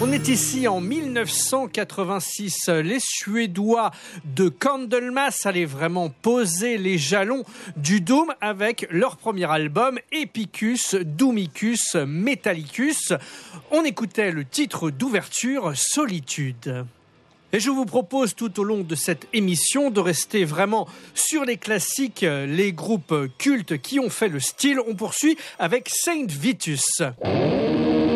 On est ici en 1986. Les Suédois de Candlemass allaient vraiment poser les jalons du Doom avec leur premier album Epicus, Doomicus, Metallicus. On écoutait le titre d'ouverture Solitude. Et je vous propose tout au long de cette émission de rester vraiment sur les classiques, les groupes cultes qui ont fait le style. On poursuit avec Saint Vitus.